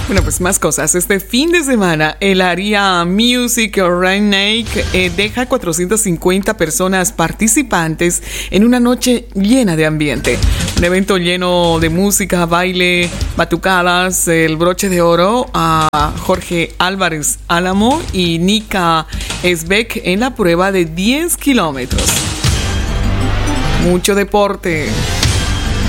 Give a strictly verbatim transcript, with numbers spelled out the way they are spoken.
Bueno, pues más cosas. Este fin de semana, el Área Music Redneck eh, deja cuatrocientas cincuenta personas participantes en una noche llena de ambiente. Un evento lleno de música, baile, batucadas, el broche de oro a Jorge Álvarez Álamo y Nika Esbeck en la prueba de diez kilómetros. Mucho deporte.